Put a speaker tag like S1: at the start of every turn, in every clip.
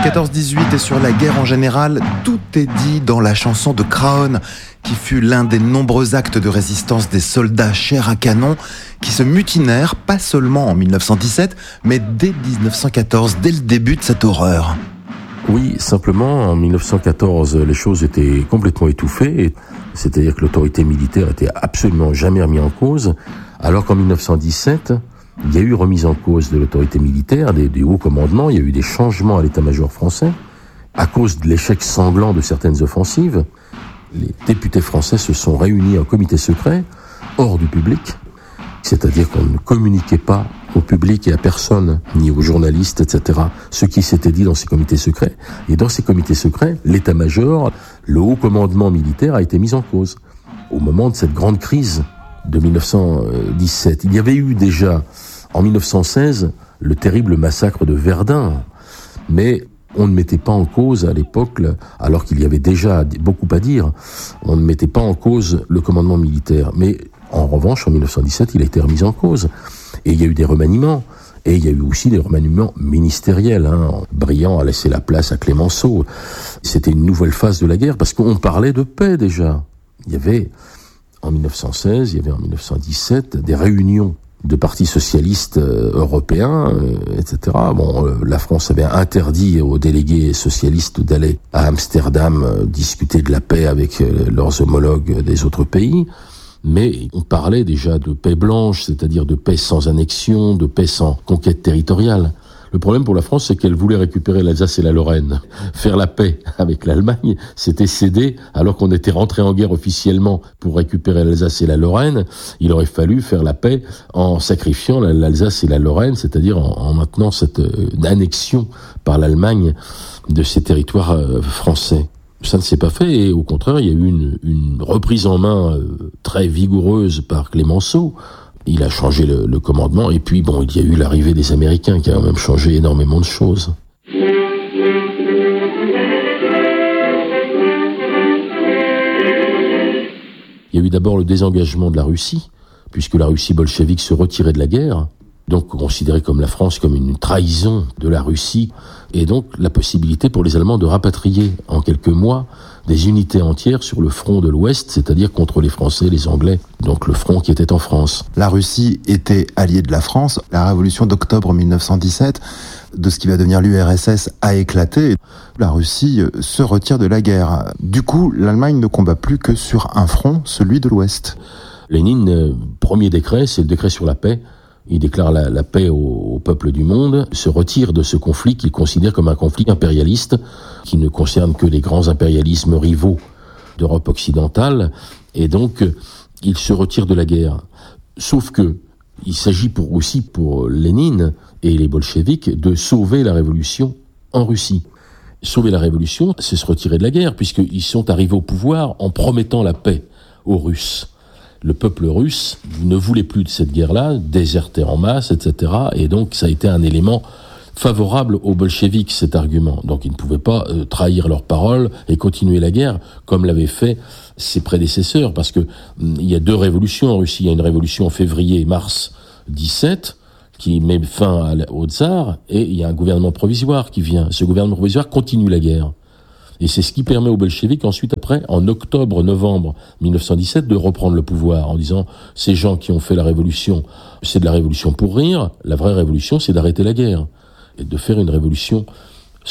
S1: 14-18 et sur la guerre en général, tout est dit dans la chanson de Craon, qui fut l'un des nombreux actes de résistance des soldats chair à canon qui se mutinèrent, pas seulement en 1917, mais dès 1914, dès le début de cette horreur.
S2: Oui, simplement, en 1914, les choses étaient complètement étouffées, c'est-à-dire que l'autorité militaire était absolument jamais remise en cause, alors qu'en 1917, il y a eu remise en cause de l'autorité militaire, des hauts commandements, il y a eu des changements à l'état-major français, à cause de l'échec sanglant de certaines offensives. Les députés français se sont réunis en comité secret, hors du public, c'est-à-dire qu'on ne communiquait pas au public et à personne, ni aux journalistes, etc., ce qui s'était dit dans ces comités secrets. Et dans ces comités secrets, l'état-major, le haut commandement militaire a été mis en cause. Au moment de cette grande crise de 1917, il y avait eu déjà, en 1916, le terrible massacre de Verdun, mais on ne mettait pas en cause à l'époque, alors qu'il y avait déjà beaucoup à dire, on ne mettait pas en cause le commandement militaire. Mais en revanche, en 1917, il a été remis en cause. Et il y a eu des remaniements. Et il y a eu aussi des remaniements ministériels. Briand a laissé la place à Clémenceau. C'était une nouvelle phase de la guerre, parce qu'on parlait de paix déjà. Il y avait, en 1916, il y avait en 1917, des réunions de partis socialistes européens, etc. La France avait interdit aux délégués socialistes d'aller à Amsterdam discuter de la paix avec leurs homologues des autres pays. Mais on parlait déjà de paix blanche, c'est-à-dire de paix sans annexion, de paix sans conquête territoriale. Le problème pour la France, c'est qu'elle voulait récupérer l'Alsace et la Lorraine. Faire la paix avec l'Allemagne, c'était céder, alors qu'on était rentré en guerre officiellement pour récupérer l'Alsace et la Lorraine. Il aurait fallu faire la paix en sacrifiant l'Alsace et la Lorraine, c'est-à-dire en maintenant cette annexion par l'Allemagne de ces territoires français. Ça ne s'est pas fait, et au contraire, il y a eu une reprise en main très vigoureuse par Clémenceau. Il a changé le commandement, et puis il y a eu l'arrivée des Américains qui a quand même changé énormément de choses. Il y a eu d'abord le désengagement de la Russie, puisque la Russie bolchevique se retirait de la guerre, donc considérée comme la France comme une trahison de la Russie, et donc la possibilité pour les Allemands de rapatrier en quelques mois des unités entières sur le front de l'Ouest, c'est-à-dire contre les Français, les Anglais, donc le front qui était en France.
S1: La Russie était alliée de la France. La révolution d'octobre 1917, de ce qui va devenir l'URSS, a éclaté. La Russie se retire de la guerre. Du coup, l'Allemagne ne combat plus que sur un front, celui de l'Ouest.
S2: Lénine, premier décret, c'est le décret sur la paix. Il déclare la paix au peuple du monde, se retire de ce conflit qu'il considère comme un conflit impérialiste, qui ne concerne que les grands impérialismes rivaux d'Europe occidentale, et donc il se retire de la guerre. Sauf que il s'agit aussi pour Lénine et les bolcheviks de sauver la révolution en Russie. Sauver la révolution, c'est se retirer de la guerre, puisqu'ils sont arrivés au pouvoir en promettant la paix aux Russes. Le peuple russe ne voulait plus de cette guerre-là, désertait en masse, etc. Et donc, ça a été un élément favorable aux bolcheviks, cet argument. Donc, ils ne pouvaient pas trahir leurs paroles et continuer la guerre comme l'avaient fait ses prédécesseurs. Parce que il y a deux révolutions en Russie. Il y a une révolution en février-mars 17 qui met fin au tsar, et il y a un gouvernement provisoire qui vient. Ce gouvernement provisoire continue la guerre. Et c'est ce qui permet aux bolcheviks ensuite, après, en octobre-novembre 1917, de reprendre le pouvoir en disant « Ces gens qui ont fait la révolution, c'est de la révolution pour rire. La vraie révolution, c'est d'arrêter la guerre et de faire une révolution socialiste. »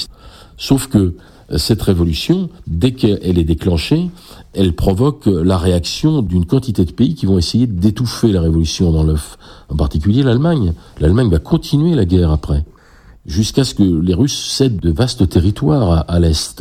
S2: Sauf que cette révolution, dès qu'elle est déclenchée, elle provoque la réaction d'une quantité de pays qui vont essayer d'étouffer la révolution dans l'œuf. En particulier l'Allemagne. L'Allemagne va continuer la guerre après, jusqu'à ce que les Russes cèdent de vastes territoires à l'Est.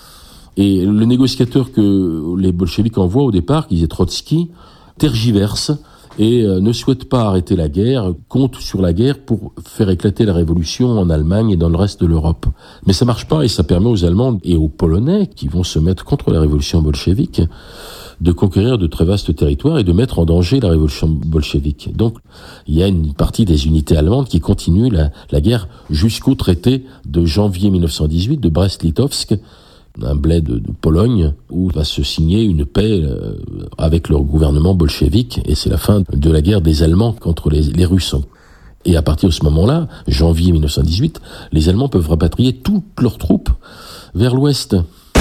S2: Et le négociateur que les bolcheviks envoient au départ, qui est Trotsky, tergiverse et ne souhaite pas arrêter la guerre, compte sur la guerre pour faire éclater la révolution en Allemagne et dans le reste de l'Europe. Mais ça marche pas, et ça permet aux Allemands et aux Polonais, qui vont se mettre contre la révolution bolchevique, de conquérir de très vastes territoires et de mettre en danger la révolution bolchevique. Donc, il y a une partie des unités allemandes qui continuent la guerre jusqu'au traité de janvier 1918 de Brest-Litovsk, un bled de Pologne, où va se signer une paix avec le gouvernement bolchevique, et c'est la fin de la guerre des Allemands contre les Russes. Et à partir de ce moment-là, janvier 1918, les Allemands peuvent rapatrier toutes leurs troupes vers l'ouest.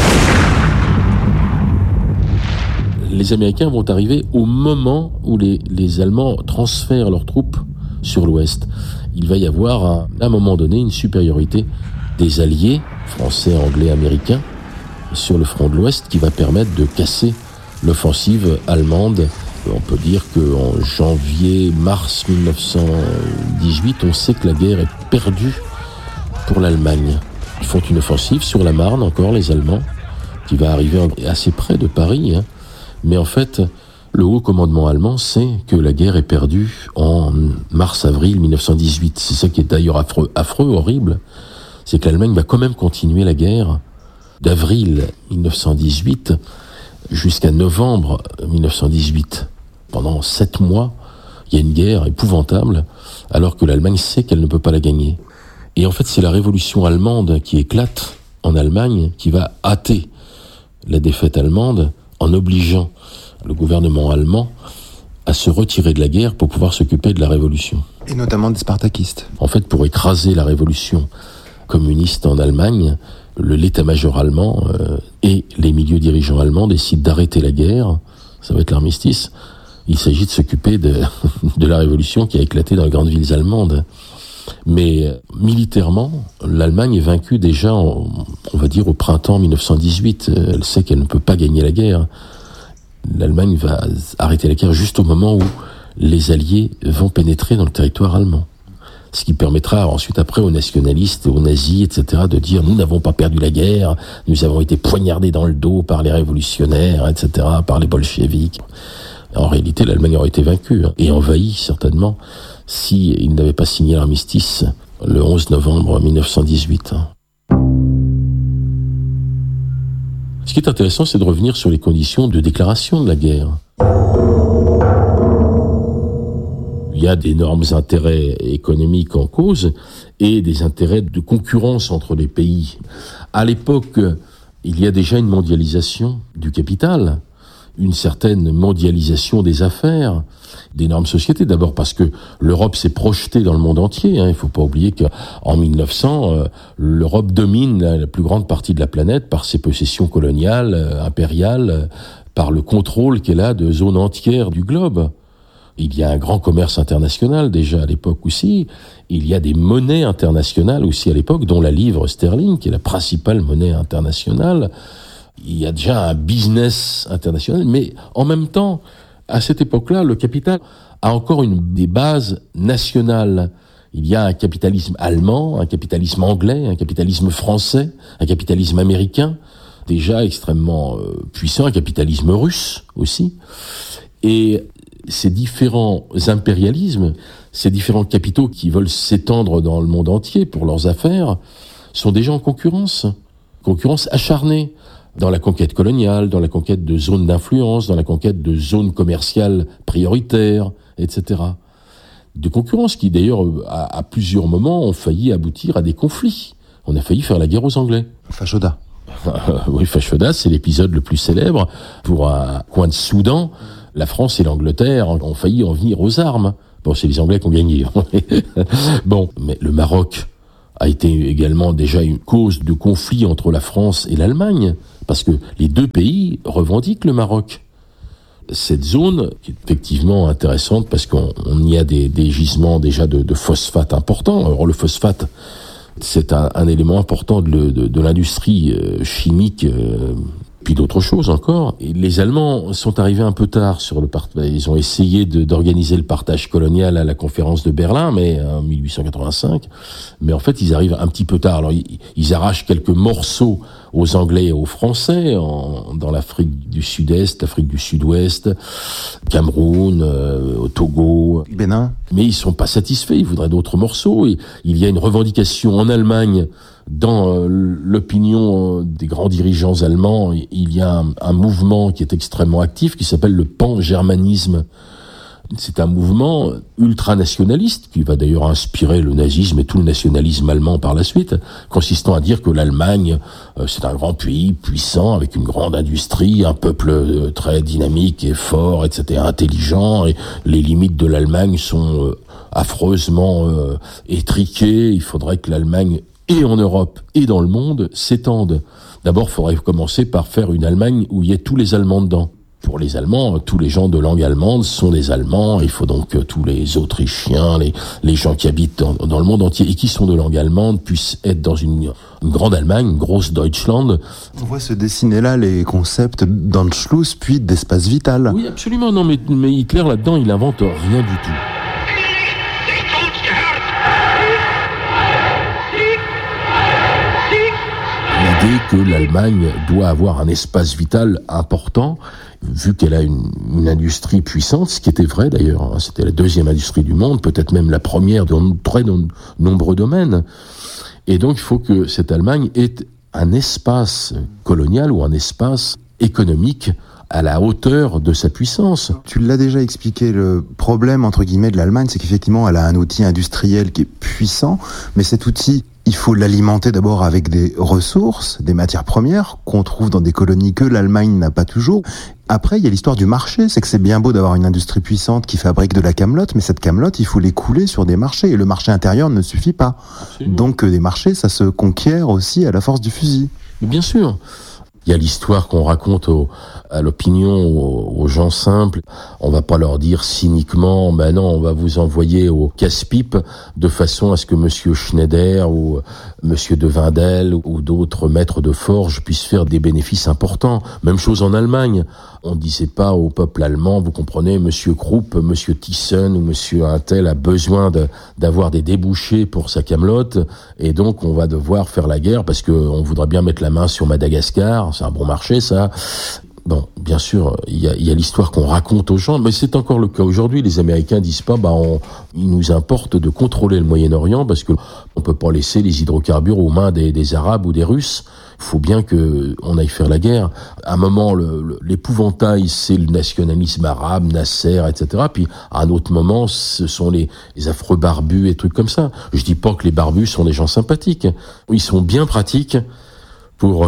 S2: Les Américains vont arriver au moment où les Allemands transfèrent leurs troupes sur l'ouest. Il va y avoir à un moment donné une supériorité des alliés, français, anglais, américains, sur le front de l'ouest qui va permettre de casser l'offensive allemande. On peut dire qu'en janvier-mars 1918, on sait que la guerre est perdue pour l'Allemagne. Ils font une offensive sur la Marne, encore les Allemands, qui va arriver assez près de Paris. Mais en fait, le haut commandement allemand sait que la guerre est perdue en mars-avril 1918. C'est ça qui est d'ailleurs affreux, horrible. C'est que l'Allemagne va quand même continuer la guerre d'avril 1918 jusqu'à novembre 1918. Pendant 7 mois, il y a une guerre épouvantable, alors que l'Allemagne sait qu'elle ne peut pas la gagner. Et en fait, c'est la révolution allemande qui éclate en Allemagne qui va hâter la défaite allemande en obligeant le gouvernement allemand à se retirer de la guerre pour pouvoir s'occuper de la révolution.
S1: Et notamment des spartakistes.
S2: En fait, pour écraser la révolution communiste en Allemagne, l'état-major allemand et les milieux dirigeants allemands décident d'arrêter la guerre. Ça va être l'armistice. Il s'agit de s'occuper de la révolution qui a éclaté dans les grandes villes allemandes. Mais militairement, l'Allemagne est vaincue déjà, on va dire, au printemps 1918. Elle sait qu'elle ne peut pas gagner la guerre. L'Allemagne va arrêter la guerre juste au moment où les Alliés vont pénétrer dans le territoire allemand. Ce qui permettra ensuite après aux nationalistes, aux nazis, etc. de dire « Nous n'avons pas perdu la guerre, nous avons été poignardés dans le dos par les révolutionnaires, etc., par les bolcheviks ». En réalité, l'Allemagne aurait été vaincue et envahie certainement s'ils n'avaient pas signé l'armistice le 11 novembre 1918. Ce qui est intéressant, c'est de revenir sur les conditions de déclaration de la guerre. Il y a d'énormes intérêts économiques en cause et des intérêts de concurrence entre les pays. À l'époque, il y a déjà une mondialisation du capital, une certaine mondialisation des affaires, d'énormes sociétés. D'abord parce que l'Europe s'est projetée dans le monde entier. Il ne faut pas oublier qu'en 1900, l'Europe domine la plus grande partie de la planète par ses possessions coloniales, impériales, par le contrôle qu'elle a de zones entières du globe. Il y a un grand commerce international déjà à l'époque aussi. Il y a des monnaies internationales aussi à l'époque, dont la livre sterling, qui est la principale monnaie internationale. Il y a déjà un business international, mais en même temps, à cette époque-là, le capital a encore des bases nationales. Il y a un capitalisme allemand, un capitalisme anglais, un capitalisme français, un capitalisme américain, déjà extrêmement puissant, un capitalisme russe aussi. Et ces différents impérialismes, ces différents capitaux qui veulent s'étendre dans le monde entier pour leurs affaires, sont déjà en concurrence acharnée dans la conquête coloniale, dans la conquête de zones d'influence, dans la conquête de zones commerciales prioritaires, etc. De concurrence qui d'ailleurs à plusieurs moments ont failli aboutir à des conflits. On a failli faire la guerre aux Anglais.
S1: Fashoda.
S2: Oui, Fashoda, c'est l'épisode le plus célèbre. Pour un coin de Soudan, la France et l'Angleterre ont failli en venir aux armes. Bon, c'est les Anglais qui ont gagné. Bon, mais le Maroc a été également déjà une cause de conflit entre la France et l'Allemagne, parce que les deux pays revendiquent le Maroc. Cette zone qui est effectivement intéressante parce qu'on y a des gisements déjà de phosphate importants. Alors le phosphate, c'est un élément important de l'industrie chimique, puis d'autres choses encore. Et les Allemands sont arrivés un peu tard sur le partage. Ils ont essayé d'organiser le partage colonial à la conférence de Berlin, mais en 1885. Mais en fait, ils arrivent un petit peu tard. Alors, ils arrachent quelques morceaux aux Anglais et aux Français dans l'Afrique du Sud-Est, l'Afrique du Sud-Ouest, Cameroun, au Togo,
S1: Bénin.
S2: Mais ils sont pas satisfaits. Ils voudraient d'autres morceaux. Et il y a une revendication en Allemagne. Dans l'opinion des grands dirigeants allemands, il y a un mouvement qui est extrêmement actif qui s'appelle le pan-germanisme. C'est un mouvement ultranationaliste qui va d'ailleurs inspirer le nazisme et tout le nationalisme allemand par la suite, consistant à dire que l'Allemagne, c'est un grand pays puissant avec une grande industrie, un peuple très dynamique et fort, etc., intelligent, et les limites de l'Allemagne sont affreusement étriquées. Il faudrait que l'Allemagne, et en Europe et dans le monde, s'étende. D'abord, il faudrait commencer par faire une Allemagne où il y ait tous les Allemands dedans. Pour les Allemands, tous les gens de langue allemande sont des Allemands. Il faut donc que tous les Autrichiens, les gens qui habitent dans le monde entier et qui sont de langue allemande puissent être dans une grande Allemagne, une grosse Deutschland.
S1: On voit se dessiner là les concepts d'Anschluss puis d'espace vital.
S2: Oui, absolument. Non, mais Hitler, là-dedans, il invente rien du tout. L'idée que l'Allemagne doit avoir un espace vital important, vu qu'elle a une industrie puissante, ce qui était vrai d'ailleurs, c'était la deuxième industrie du monde, peut-être même la première dans très nombreux domaines. Et donc il faut que cette Allemagne ait un espace colonial ou un espace économique à la hauteur de sa puissance.
S1: Tu l'as déjà expliqué, le problème entre guillemets de l'Allemagne, c'est qu'effectivement elle a un outil industriel qui est puissant, mais cet outil, il faut l'alimenter d'abord avec des ressources, des matières premières qu'on trouve dans des colonies que l'Allemagne n'a pas toujours. Après, il y a l'histoire du marché, c'est que c'est bien beau d'avoir une industrie puissante qui fabrique de la camelote, mais cette camelote, il faut l'écouler sur des marchés, et le marché intérieur ne suffit pas. Absolument. Donc des marchés, ça se conquiert aussi à la force du fusil.
S2: Bien sûr. Il y a l'histoire qu'on raconte à l'opinion, aux gens simples. On va pas leur dire cyniquement, ben non, on va vous envoyer au casse-pipe de façon à ce que Monsieur Schneider ou Monsieur de Wendel ou d'autres maîtres de forge puissent faire des bénéfices importants. Même chose en Allemagne. On disait pas au peuple allemand, vous comprenez, Monsieur Krupp, Monsieur Thyssen ou Monsieur Intel a besoin d'avoir des débouchés pour sa camelote, et donc on va devoir faire la guerre parce que on voudrait bien mettre la main sur Madagascar. C'est un bon marché, ça. Bon, bien sûr, il y a l'histoire qu'on raconte aux gens, mais c'est encore le cas aujourd'hui. Les Américains disent pas, il nous importe de contrôler le Moyen-Orient parce que on peut pas laisser les hydrocarbures aux mains des Arabes ou des Russes. Il faut bien que on aille faire la guerre. À un moment, l'épouvantail, c'est le nationalisme arabe, Nasser, etc. Puis à un autre moment, ce sont les affreux barbus et trucs comme ça. Je dis pas que les barbus sont des gens sympathiques. Ils sont bien pratiques pour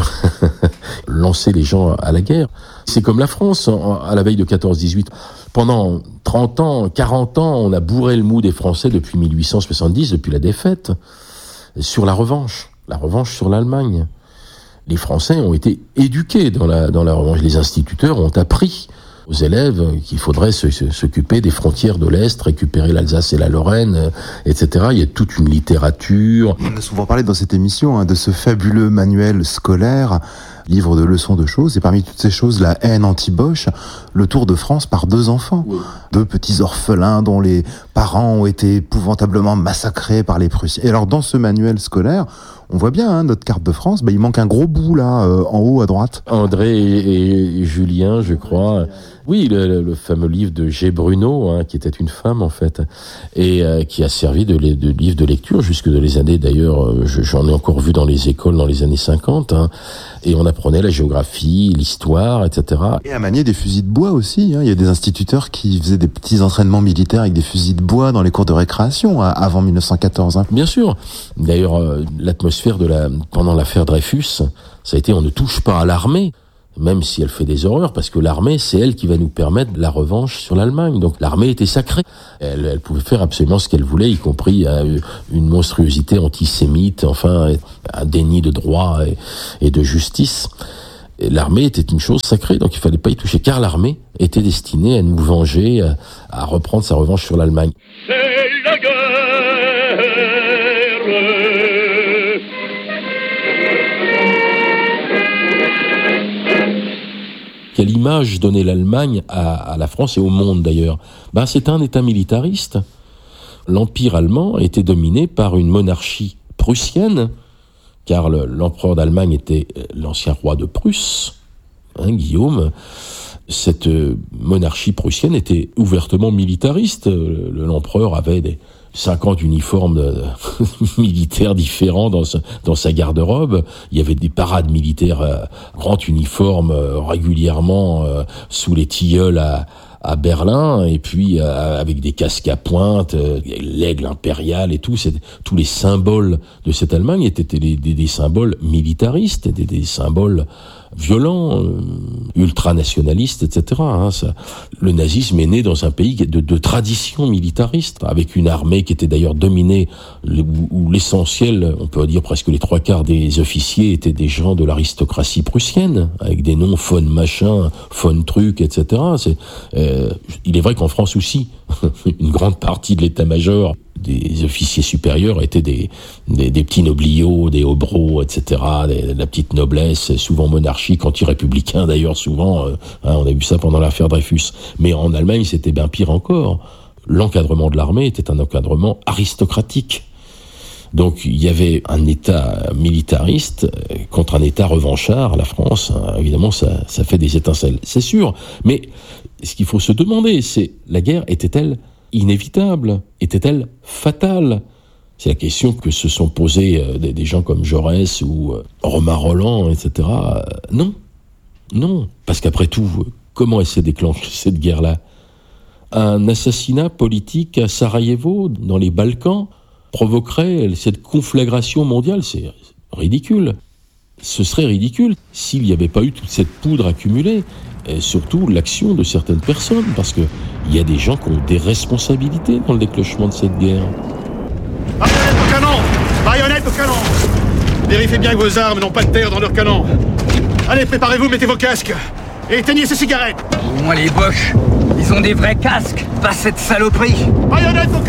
S2: lancer les gens à la guerre. C'est comme la France, à la veille de 14-18. Pendant 30 ans, 40 ans, on a bourré le mou des Français depuis 1870, depuis la défaite, sur la revanche sur l'Allemagne. Les Français ont été éduqués dans la revanche. Les instituteurs ont appris aux élèves qu'il faudrait s'occuper des frontières de l'Est, récupérer l'Alsace et la Lorraine, etc. Il y a toute une littérature.
S1: On a souvent parlé dans cette émission de ce fabuleux manuel scolaire, livre de leçons de choses, et parmi toutes ces choses, la haine anti-Bosch, le Tour de France par 2 enfants. Oui. 2 petits orphelins dont les parents ont été épouvantablement massacrés par les Prussiens. Et alors, dans ce manuel scolaire, on voit bien notre carte de France, il manque un gros bout là, en haut à droite.
S2: André et Julien, je crois. Oui, le fameux livre de G. Bruno, qui était une femme en fait, et qui a servi de livre de lecture jusque dans les années, d'ailleurs, j'en ai encore vu dans les écoles dans les années 50, et on apprenait la géographie, l'histoire, etc.
S1: Et à manier des fusils de bois aussi, il y a des instituteurs qui faisaient des petits entraînements militaires avec des fusils de bois dans les cours de récréation avant 1914.
S2: Bien sûr. D'ailleurs, l'atmosphère pendant l'affaire Dreyfus, ça a été on ne touche pas à l'armée, même si elle fait des horreurs, parce que l'armée, c'est elle qui va nous permettre la revanche sur l'Allemagne. Donc l'armée était sacrée. Elle pouvait faire absolument ce qu'elle voulait, y compris une monstruosité antisémite, enfin un déni de droit et de justice. Et l'armée était une chose sacrée, donc il fallait pas y toucher, car l'armée était destinée à nous venger, à reprendre sa revanche sur l'Allemagne.
S3: C'est la guerre.
S2: Quelle image donnait l'Allemagne à la France et au monde d'ailleurs? C'est un État militariste. L'Empire allemand était dominé par une monarchie prussienne, car l'empereur d'Allemagne était l'ancien roi de Prusse, Guillaume. Cette monarchie prussienne était ouvertement militariste. L'empereur avait 50 uniformes militaires différents dans sa garde-robe. Il y avait des parades militaires grand uniforme régulièrement sous les tilleuls à Berlin, et puis avec des casques à pointe, l'aigle impérial et tout, tous les symboles de cette Allemagne étaient des symboles militaristes, des symboles violents, ultranationalistes, etc. Le nazisme est né dans un pays de tradition militariste, avec une armée qui était d'ailleurs dominée, où l'essentiel, on peut dire presque les 3/4 des officiers étaient des gens de l'aristocratie prussienne, avec des noms von machin, von truc, etc. Il est vrai qu'en France aussi, une grande partie de l'état-major des officiers supérieurs étaient des petits nobliaux, des hobereaux, etc., la petite noblesse, souvent monarchique, anti-républicain d'ailleurs, souvent, on a vu ça pendant l'affaire Dreyfus. Mais en Allemagne, c'était bien pire encore. L'encadrement de l'armée était un encadrement aristocratique. Donc il y avait un État militariste contre un État revanchard, la France, évidemment ça fait des étincelles, c'est sûr. Mais ce qu'il faut se demander, c'est la guerre était-elle inévitable? Était-elle fatale? C'est la question que se sont posées des gens comme Jaurès ou Romain Rolland, etc. Non. Parce qu'après tout, comment elle s'est déclenchée cette guerre-là? Un assassinat politique à Sarajevo, dans les Balkans, provoquerait cette conflagration mondiale? C'est ridicule. Ce serait ridicule s'il n'y avait pas eu toute cette poudre accumulée. Et surtout l'action de certaines personnes, parce que il y a des gens qui ont des responsabilités dans le déclenchement de cette guerre.
S3: Baïonnette au canon! Baïonnette au canon! Vérifiez bien que vos armes n'ont pas de terre dans leurs canons. Allez, préparez-vous, mettez vos casques et éteignez ces cigarettes.
S4: Au moins les boches, ils ont des vrais casques, pas cette saloperie.
S3: Baïonnette au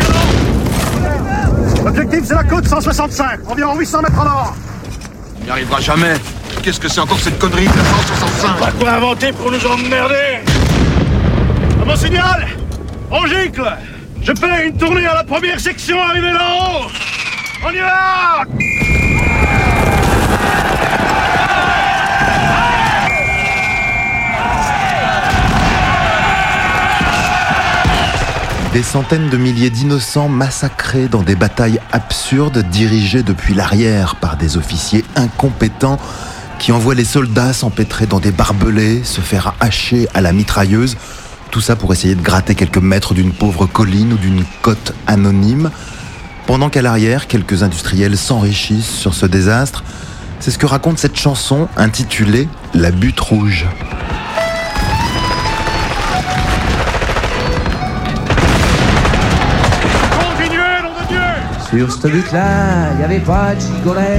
S3: canon! L'objectif c'est la côte 165, environ 800 mètres en avant.
S5: On n'y arrivera jamais. Qu'est-ce que c'est encore cette connerie de la 165?
S3: Pas quoi inventer pour nous emmerder. À mon signal, on gicle. Je fais une tournée à la première section arrivée là-haut. On y va!
S1: Des centaines de milliers d'innocents massacrés dans des batailles absurdes dirigées depuis l'arrière par des officiers incompétents qui envoient les soldats s'empêtrer dans des barbelés, se faire hacher à la mitrailleuse, tout ça pour essayer de gratter quelques mètres d'une pauvre colline ou d'une côte anonyme. Pendant qu'à l'arrière, quelques industriels s'enrichissent sur ce désastre. C'est ce que raconte cette chanson intitulée « La butte rouge ».
S3: Continuez, nom de Dieu!
S6: Sur cette butte-là, y avait pas de gigolet.